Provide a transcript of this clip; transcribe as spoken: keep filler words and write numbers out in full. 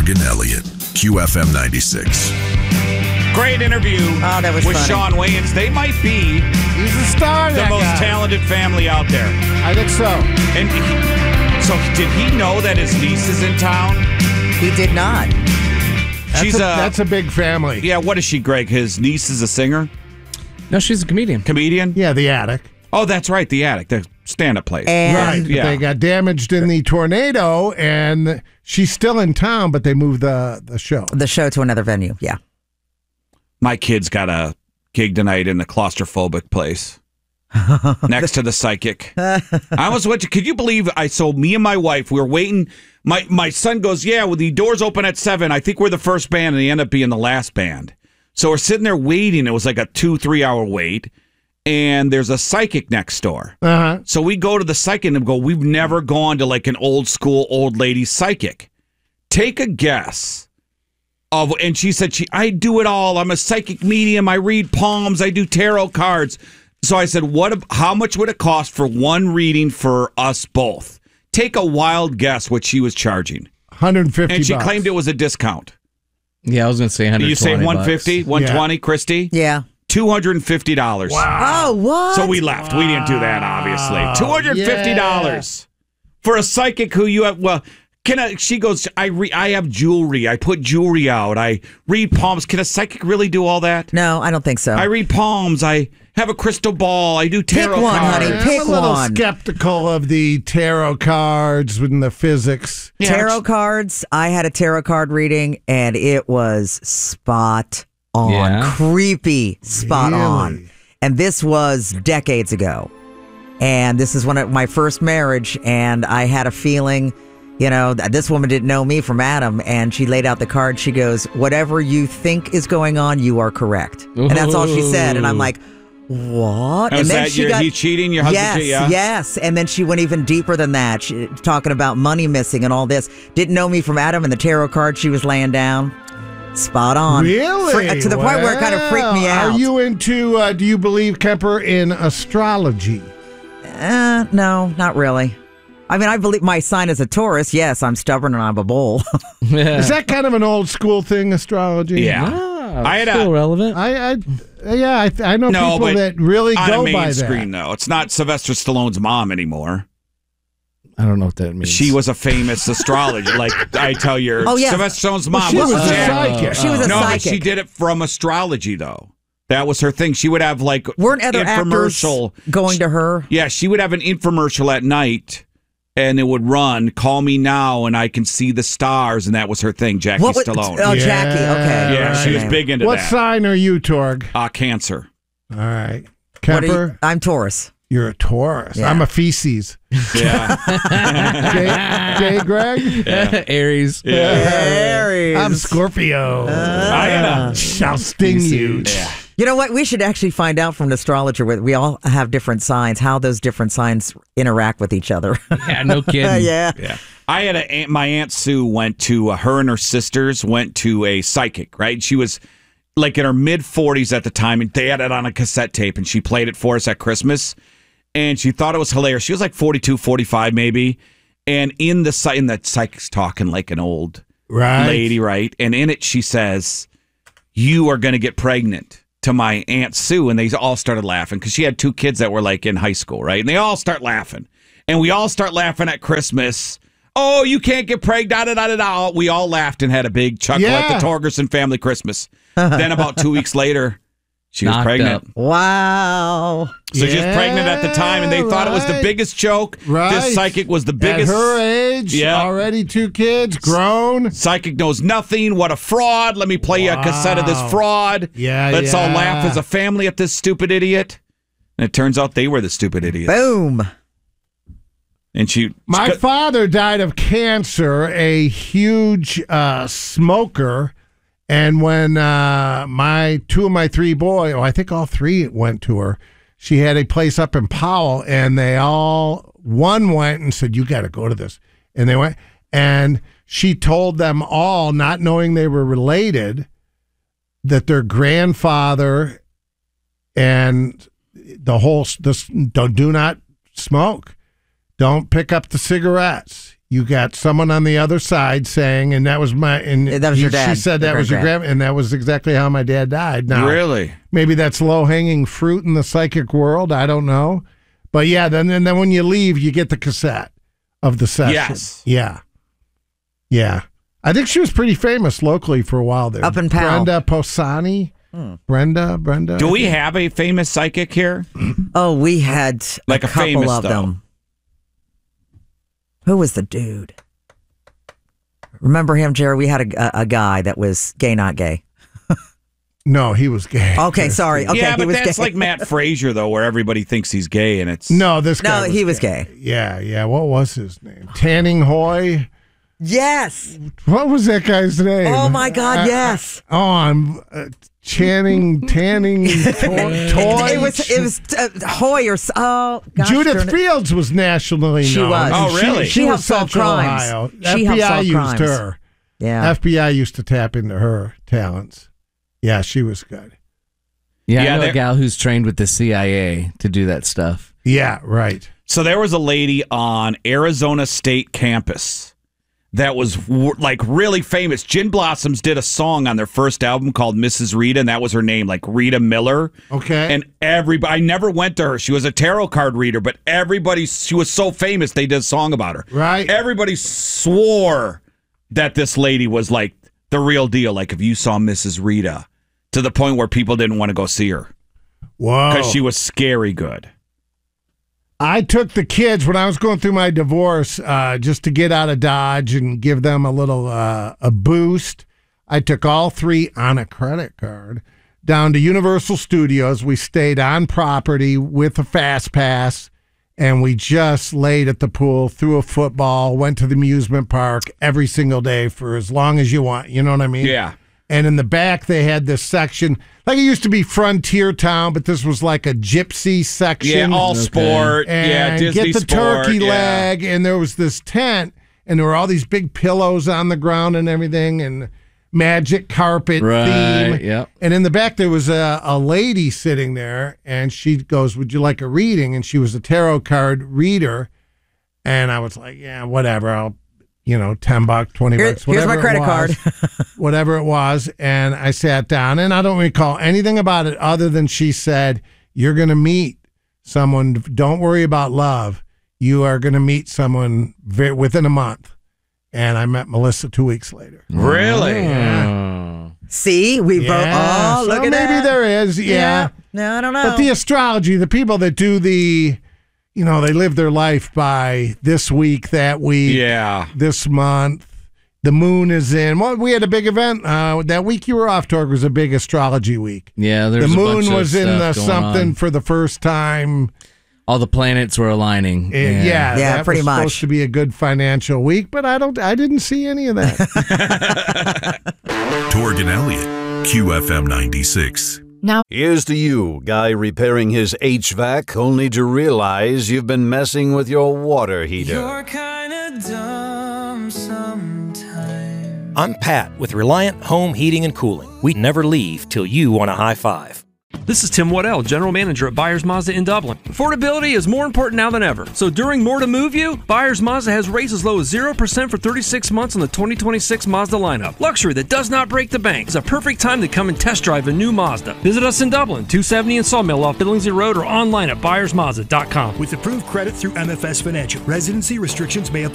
Torg and Elliott, Q F M ninety-six. Great interview oh, that was with funny. Shawn Wayans. They might be He's a star, the that most guy. talented family out there. I think so. And he, so did he know that his niece is in town? He did not. That's She's a, a, that's a big family. Yeah, what is she, Greg? His niece is a singer? No, she's a comedian. Comedian? Yeah, the attic. Oh, that's right, the attic, the stand-up place. And Right. Yeah. They got damaged in the tornado, and she's still in town, but they moved the, the show. the show to another venue. Yeah. My kid's got a gig tonight in a claustrophobic place next to the Psychic. I almost went to, could you believe I, so me and my wife, we were waiting. My, my son goes, yeah, well, the doors open at seven. I think we're the first band, and they end up being the last band. So we're sitting there waiting. It was like a two, three hour wait. And there's a Psychic next door. Uh-huh. So we go to the Psychic and go, we've never gone to like an old school old lady Psychic. Take a guess of, and she said, she, I do it all. I'm a psychic medium. I read palms. I do tarot cards. So I said, what? How much would it cost for one reading for us both? Take a wild guess what she was charging. one hundred fifty And she bucks. claimed it was a discount. Yeah, I was going to say one hundred twenty. You say one hundred fifty, bucks. one hundred twenty, Christy? Yeah. two hundred fifty dollars. Oh, what? So we left. We didn't do that, obviously. two hundred fifty dollars for a psychic who you have. Well, can I? She goes, I re, I have jewelry. I put jewelry out. I read palms. Can a psychic really do all that? No, I don't think so. I read palms. I have a crystal ball. I do tarot Pick one, cards. honey. I'm Pick a little one. skeptical of the tarot cards and the physics. Tarot cards. I had a tarot card reading, and it was spot on. Yeah. Creepy, spot Really? on. And this was decades ago. And this is when it, my first marriage, and I had a feeling, you know, that this woman didn't know me from Adam, and she laid out the card. She goes, whatever you think is going on, you are correct. And that's all she said. And I'm like, what? Oh, and is then that she your, got he cheating? Your husband yes, cheat? Yeah. yes. And then she went even deeper than that, she, talking about money missing and all this. Didn't know me from Adam and the tarot card she was laying down. Spot on. Really? Fre- to the point where it kind of freaked me Well, out. Are you into, uh, do you believe, Kemper, in astrology? Uh, no, not really. I mean, I believe my sign is a Taurus. Yes, I'm stubborn and I'm a bull. Is that kind of an old school thing, astrology? Yeah. Ah, I had still a- relevant. I, I yeah, I, I know No, people but that really on go a main by screen, that. though. It's not Sylvester Stallone's mom anymore. I don't know what that means. She was a famous astrologer. Like I tell your Oh, yeah. Sylvester Stallone's mom She was a Jack. psychic. She was a no, psychic. but she did it from astrology, though. That was her thing. She would have like Weren't other actors infomercial going to her? Yeah, she would have an infomercial at night, and it would run. Call me now, and I can see the stars, and that was her thing. Jackie What would- Stallone. Oh, Yeah. Jackie. Okay. yeah, she was Okay. big into What that. sign are you, Torg? Uh, cancer. All right. What are you- Kemper, I'm Taurus. you're a Taurus. Yeah. I'm a feces. Yeah, Jay, Jay Greg? Aries. Aries. I'm Scorpio. I had a- Shall sting you. yeah. You know what? We should actually find out from an astrologer. where We all have different signs, how those different signs interact with each other. Yeah, no kidding. yeah. Yeah. I had a aunt, my aunt Sue went to uh, her and her sisters went to a psychic, right? She was like in her mid forties at the time, and they had it on a cassette tape, and she played it for us at Christmas, and she thought it was hilarious. She was like forty-two, forty-five maybe, and in the psy- in the psychic's talking like an old Right. lady, right? And in it she says, "You are going to get pregnant." To my Aunt Sue, and they all started laughing because she had two kids that were like in high school, right? And they all start laughing, and we all start laughing at Christmas. Oh, you can't get pregnant! Da, da, da, da. We all laughed and had a big chuckle Yeah. at the Torgerson family Christmas. Then about two weeks later, she was Knocked pregnant. up. Wow. So she was pregnant at the time, and they thought it was the right. biggest joke. Right. This psychic was the biggest. At her age, Yeah. already two kids, grown. Psychic knows nothing. What a fraud. Let me play you a cassette of this Wow. fraud. Yeah, Let's all yeah. laugh as a family at this stupid idiot. And it turns out they were the stupid idiots. Boom. And she. My she- father died of cancer, a huge uh, smoker. And when uh, my two of my three boys, oh, I think all three went to her, she had a place up in Powell, and they all, one went and said, you got to go to this. And they went, and she told them all, not knowing they were related, that their grandfather and the whole, this, don't, do not smoke. Don't pick up the cigarettes. You got someone on the other side saying, and that was my, and That was your he- dad, She said your that was your grand-dad. grand, and that was exactly how my dad died. Now, Really? maybe that's low hanging fruit in the psychic world. I don't know, but yeah. Then, and then when you leave, you get the cassette of the session. Yes. Yeah. Yeah. I think she was pretty famous locally for a while there. Up in Powell. Brenda Posani. Brenda, Brenda. Do we have a famous psychic here? Oh, we had Like a a couple famous, of though. them. Who was the dude? Remember him, Jerry? We had a, a, a guy that was gay, not gay. No, he was gay. Okay, sorry. Okay, yeah, he but was that's gay. like Matt Frazier, though, where everybody thinks he's gay, and it's No, this No, guy. he was gay. Yeah, yeah. What was his name? Tanning Hoy. Yes. What was that guy's name? Oh my God, Uh, yes. Oh, I'm uh, Channing, Tanning, to- Toy. It was it was uh, Hoy or s- oh gosh, Judith darn it. Fields was nationally She known. was. Oh, really? She, She was helped solve Central crimes. Ohio. She helped F B I solve used crimes. her. Yeah. F B I used to tap into her talents. Yeah, she was good. Yeah, Yeah, I know they're- a gal who's trained with the C I A to do that stuff. Yeah, right. So there was a lady on Arizona State campus that was w- like really famous. Gin Blossoms did a song on their first album called Missus Rita, and that was her name, like Rita Miller. Okay. And everybody, I never went to her. She was a tarot card reader, but everybody, she was so famous, they did a song about her. Right. Everybody swore that this lady was like the real deal. Like if you saw Missus Rita, to the point where people didn't want to go see her Whoa. because she was scary good. I took the kids when I was going through my divorce uh, just to get out of Dodge and give them a little uh, a boost. I took all three on a credit card down to Universal Studios. We stayed on property with a fast pass, and we just laid at the pool, threw a football, went to the amusement park every single day for as long as you want. You know what I mean? Yeah. And in the back, they had this section, like it used to be Frontier Town, but this was like a gypsy section. Yeah, all sport. And yeah, Disney get the sport, turkey yeah. leg, and there was this tent, and there were all these big pillows on the ground and everything, and magic carpet Right, theme. yep. And in the back, there was a, a lady sitting there, and she goes, "Would you like a reading?" And she was a tarot card reader, and I was like, "Yeah, whatever. I'll, you know, ten bucks, twenty Here- bucks, here's whatever my credit it was." card. Whatever it was, and I sat down, and I don't recall anything about it other than she said, "You're going to meet someone. Don't worry about love. You are going to meet someone ve- within a month." And I met Melissa two weeks later. Really? Oh. See, we both. Yeah, Oh, so look at maybe that. there is, yeah. No, I don't know. But the astrology, the people that do the, you know, they live their life by this week, that week, Yeah. this month. The moon is in. Well, we had a big event uh, that week. You were off, Torg, was a big astrology week. Yeah, there's The a bunch moon of was in the stuff going something on. for the first time. All the planets were aligning. Uh, yeah, Yeah, that pretty was much. supposed to be a good financial week, but I don't. I didn't see any of that. Torg and Elliott, Q F M ninety-six. Here's to you, guy repairing his H V A C only to realize you've been messing with your water heater. You're kinda dumb sometimes. I'm Pat with Reliant Home Heating and Cooling. We never leave till you want a high five. This is Tim Waddell, General Manager at Buyers Mazda in Dublin. Affordability is more important now than ever. So during More to Move You, Buyers Mazda has rates as low as zero percent for thirty-six months on the twenty twenty-six Mazda lineup. Luxury that does not break the bank. It's a perfect time to come and test drive a new Mazda. Visit us in Dublin, two seventy and Sawmill off Billingsley Road, or online at buyers mazda dot com. With approved credit through M F S Financial. Residency restrictions may apply.